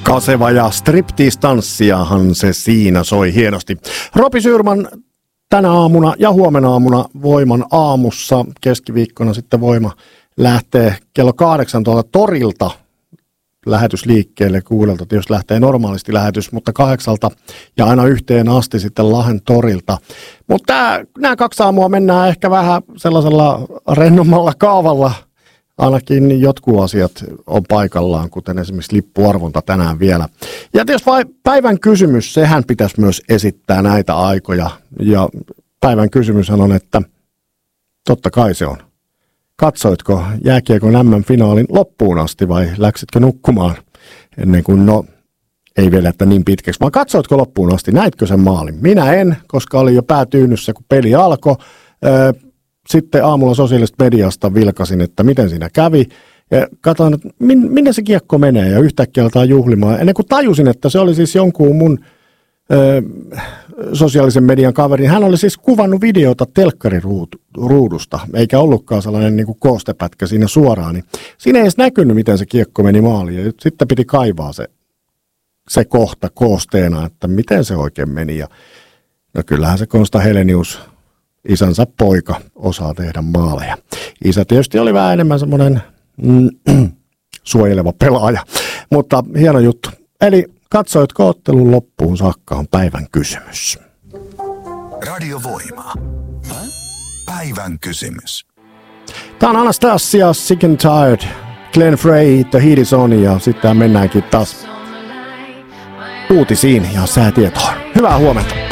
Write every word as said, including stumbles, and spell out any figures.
Kaseva ja striptease-tanssiahan se siinä soi hienosti. Ropi Syrman tänä aamuna ja huomenna aamuna Voiman aamussa. Keskiviikkona sitten Voima lähtee kello kahdeksan tuolta torilta lähetysliikkeelle kuudelta. Jos lähtee normaalisti lähetys, mutta kahdeksalta ja aina yhteen asti sitten Lahden torilta. Mutta nämä kaksi aamua mennään ehkä vähän sellaisella rennommalla kaavalla. Ainakin jotkut asiat on paikallaan, kuten esimerkiksi lippuarvonta tänään vielä. Ja jos vai päivän kysymys, sehän pitäisi myös esittää näitä aikoja. Ja päivän kysymyshän on, että totta kai se on. Katsoitko jääkiekon M M-finaalin loppuun asti vai läksitkö nukkumaan ennen kuin, no ei vielä että niin pitkäksi, vaan katsoitko loppuun asti, näitkö sen maalin? Minä en, koska olin jo päätyynyssä, kun peli alkoi. Sitten aamulla sosiaalisesta mediasta vilkasin, että miten siinä kävi. Ja katsoin, että minne se kiekko menee ja yhtäkkiä aletaan juhlimaan. Ennen kuin tajusin, että se oli siis jonkun mun ö, sosiaalisen median kaverin. Hän oli siis kuvannut videota telkkariruudusta, eikä ollutkaan sellainen niin kuin koostepätkä siinä suoraan. Niin siinä ei edes näkynyt, miten se kiekko meni maaliin. Ja sitten piti kaivaa se, se kohta koosteena, että miten se oikein meni. Ja, no kyllähän se Konsta Helenius, isänsä poika, osaa tehdä maaleja. Isä tietysti oli vähän enemmän semmoinen mm, suojeleva pelaaja, mutta hieno juttu. Eli katsoitko ottelun loppuun saakka on päivän kysymys. Radio Voima. Päivän kysymys. Tämä on Anastasia, Sick and Tired, Glenn Frey, The Heat is On, ja sitten mennäänkin taas uutisiin ja säätietoon. Hyvää huomenta.